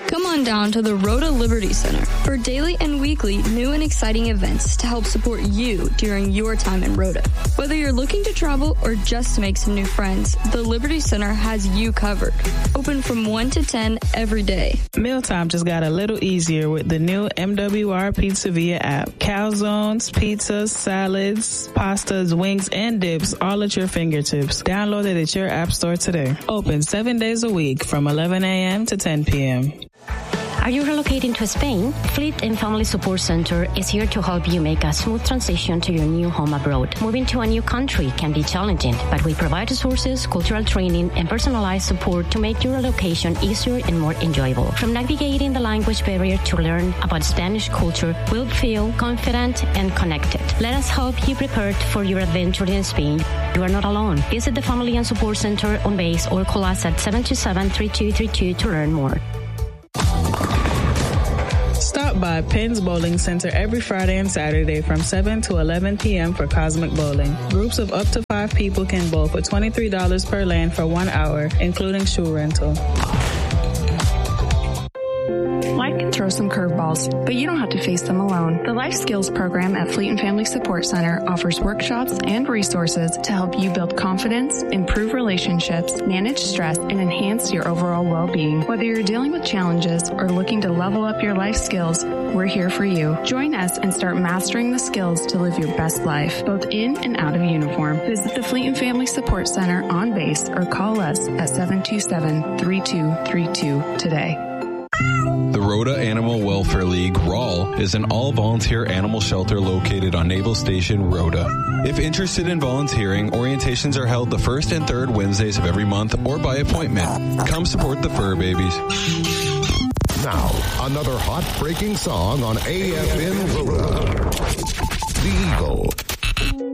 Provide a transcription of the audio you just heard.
Come on down to the Rhoda Liberty Center for daily and weekly new and exciting events to help support you during your time in Rhoda. Whether you're looking to travel or just to make some new friends, the Liberty Center has you covered. Open from 1 to 10 every day. Mealtime just got a little easier with the new MWR Pizza Via app. Calzones, pizzas, salads, pastas, wings, and dips all at your fingertips. Download it at your app store today. Open 7 days a week from 11 a.m. to 10 p.m. Are you relocating to Spain? Fleet and Family Support Center is here to help you make a smooth transition to your new home abroad. Moving to a new country can be challenging, but we provide resources, cultural training, and personalized support to make your relocation easier and more enjoyable. From navigating the language barrier to learn about Spanish culture, we'll feel confident and connected. Let us help you prepare for your adventure in Spain. You are not alone. Visit the Family and Support Center on base or call us at 727-3232 to learn more. Stop by Penn's Bowling Center every Friday and Saturday from 7 to 11 p.m. for Cosmic Bowling. Groups of up to 5 people can bowl for $23 per lane for 1 hour, including shoe rental. Life can throw some curveballs, but you don't have to face them alone. The Life Skills program at Fleet and Family Support Center offers workshops and resources to help you build confidence, improve relationships, manage stress, and enhance your overall well-being. Whether you're dealing with challenges or looking to level up your life skills, we're here for you. Join us and start mastering the skills to live your best life, both in and out of uniform. Visit the Fleet and Family Support Center on base or call us at 727-3232 today. The Rhoda Animal Welfare League, RAL, is an all-volunteer animal shelter located on Naval Station, Rhoda. If interested in volunteering, orientations are held the first and third Wednesdays of every month or by appointment. Come support the fur babies. Now, another hot breaking song on AFN Rhoda.